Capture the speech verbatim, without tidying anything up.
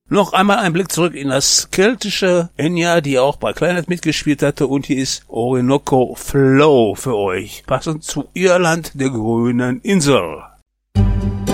Noch einmal ein Blick zurück in das keltische Enya, die auch bei Kleinheit mitgespielt hatte, und hier ist Orinoco Flow für euch, passend zu Irland der grünen Insel.